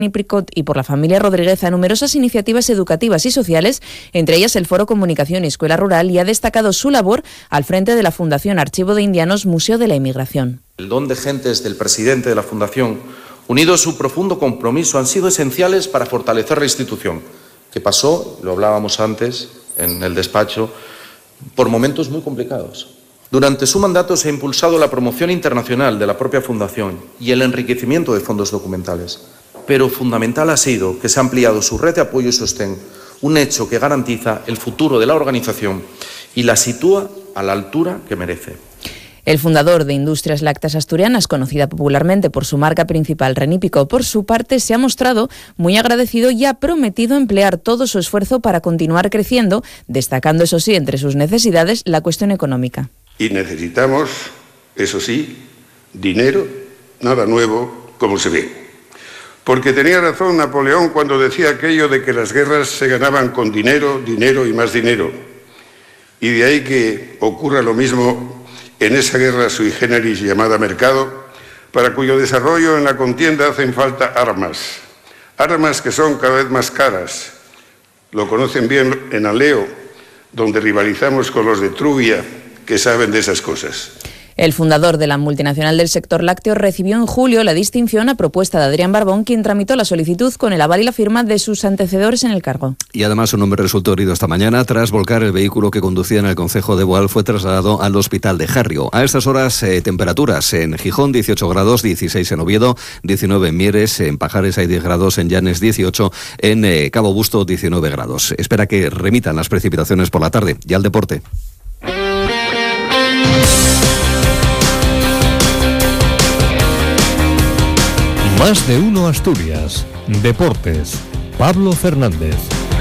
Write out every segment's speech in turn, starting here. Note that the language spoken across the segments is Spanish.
Pricot y por la familia Rodríguez a numerosas iniciativas educativas y sociales, entre ellas el Foro Comunicación y Escuela Rural, y ha destacado su labor al frente de la Fundación Archivo de Indianos Museo de la Inmigración. El don de gentes del presidente de la Fundación, unido a su profundo compromiso, han sido esenciales para fortalecer la institución, que pasó, lo hablábamos antes en el despacho, por momentos muy complicados. Durante su mandato se ha impulsado la promoción internacional de la propia Fundación y el enriquecimiento de fondos documentales. Pero fundamental ha sido que se ha ampliado su red de apoyo y sostén, un hecho que garantiza el futuro de la organización y la sitúa a la altura que merece. El fundador de Industrias Lácteas Asturianas, conocida popularmente por su marca principal Renípico, por su parte se ha mostrado muy agradecido y ha prometido emplear todo su esfuerzo para continuar creciendo, destacando, eso sí, entre sus necesidades, la cuestión económica. Y necesitamos, eso sí, dinero, nada nuevo, como se ve. Porque tenía razón Napoleón cuando decía aquello de que las guerras se ganaban con dinero, dinero y más dinero. Y de ahí que ocurra lo mismo en esa guerra sui generis llamada mercado, para cuyo desarrollo en la contienda hacen falta armas. Armas que son cada vez más caras. Lo conocen bien en Aleo, donde rivalizamos con los de Trubia, que saben de esas cosas. El fundador de la multinacional del sector lácteo recibió en julio la distinción a propuesta de Adrián Barbón, quien tramitó la solicitud con el aval y la firma de sus antecedores en el cargo. Y además un hombre resultó herido esta mañana tras volcar el vehículo que conducía en el concejo de Boal. Fue trasladado al hospital de Jarrio. A estas horas, temperaturas en Gijón 18 grados, 16 en Oviedo, 19 en Mieres, en Pajares hay 10 grados, en Llanes 18, en Cabo Busto 19 grados. Espera que remitan las precipitaciones por la tarde. Y al deporte. Más de uno Asturias. Deportes. Pablo Fernández.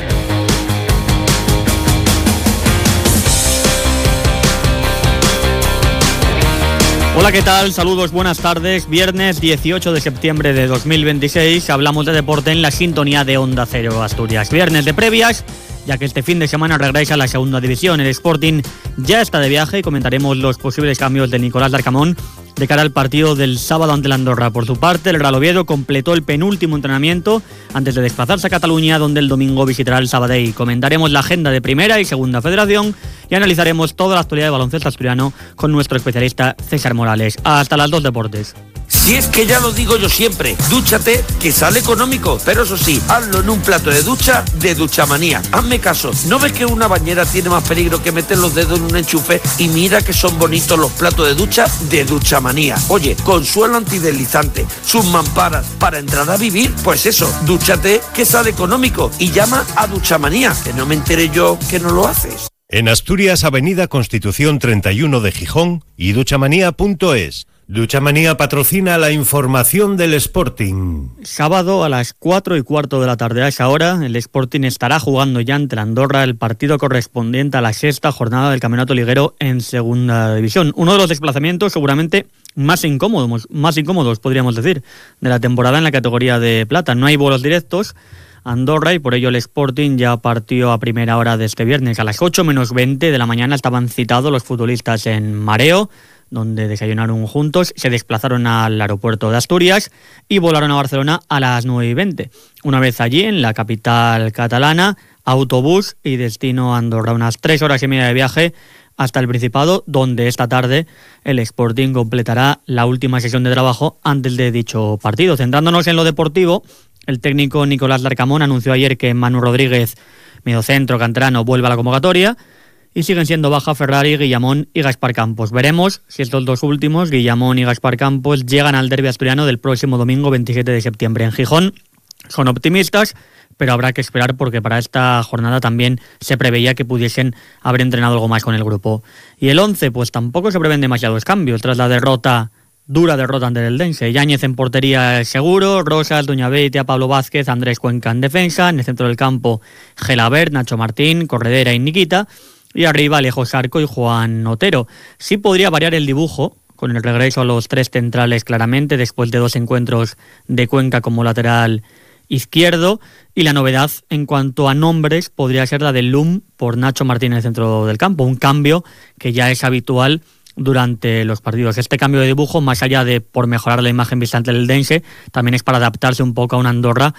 Hola, ¿qué tal? Saludos, buenas tardes. Viernes 18 de septiembre de 2026. Hablamos de deporte en la sintonía de Onda Cero Asturias. Viernes de previas, ya que este fin de semana regresa a la segunda división. El Sporting ya está de viaje y comentaremos los posibles cambios de Nicolás Larcamón de cara al partido del sábado ante la Andorra. Por su parte, el Real Oviedo completó el penúltimo entrenamiento antes de desplazarse a Cataluña, donde el domingo visitará el Sabadell. Comentaremos la agenda de Primera y Segunda Federación y analizaremos toda la actualidad de baloncesto asturiano con nuestro especialista César Morales. Hasta las 2 deportes. Si es que ya lo digo yo siempre, dúchate, que sale económico, pero eso sí, hazlo en un plato de ducha de Duchamanía. Hazme caso, ¿no ves que una bañera tiene más peligro que meter los dedos en un enchufe? Y mira que son bonitos los platos de ducha de Duchamanía. Oye, con suelo antideslizante, sus mamparas, para entrar a vivir, pues eso, dúchate, que sale económico, y llama a Duchamanía, que no me enteré yo que no lo haces. En Asturias, Avenida Constitución 31 de Gijón y duchamanía.es. Duchamanía patrocina la información del Sporting. Sábado a las 4:15 de la tarde. A esa hora, el Sporting estará jugando ya ante la Andorra el partido correspondiente a la 6ª jornada del Campeonato Liguero en Segunda División. Uno de los desplazamientos seguramente más incómodos, podríamos decir, de la temporada en la categoría de plata. No hay vuelos directos a Andorra y por ello el Sporting ya partió a primera hora de este viernes. A las 8 menos 20 de la mañana estaban citados los futbolistas en Mareo, donde desayunaron juntos, se desplazaron al aeropuerto de Asturias y volaron a Barcelona a las 9:20. Una vez allí, en la capital catalana, autobús y destino a Andorra. Unas 3 horas y media de viaje hasta el Principado, donde esta tarde el Sporting completará la última sesión de trabajo antes de dicho partido. Centrándonos en lo deportivo, el técnico Nicolás Larcamón anunció ayer que Manu Rodríguez, mediocentro canterano, vuelve a la convocatoria. Y siguen siendo baja Ferrari, Guillamón y Gaspar Campos. Veremos si estos dos últimos, Guillamón y Gaspar Campos, llegan al derbi asturiano del próximo domingo 27 de septiembre en Gijón. Son optimistas, pero habrá que esperar porque para esta jornada también se preveía que pudiesen haber entrenado algo más con el grupo. Y el 11, pues tampoco se prevén demasiados cambios tras la dura derrota ante el Eldense. Yáñez en portería seguro, Rosas, Doñaveitia, Pablo Vázquez, Andrés Cuenca en defensa, en el centro del campo Gelabert, Nacho Martín, Corredera y Nikita. Y arriba Alejo Sarco y Juan Otero. Sí podría variar el dibujo, con el regreso a los 3 centrales claramente, después de 2 encuentros de Cuenca como lateral izquierdo. Y la novedad en cuanto a nombres podría ser la del LUM por Nacho Martín en el centro del campo. Un cambio que ya es habitual durante los partidos. Este cambio de dibujo, más allá de por mejorar la imagen visual del Eldense, también es para adaptarse un poco a una Andorra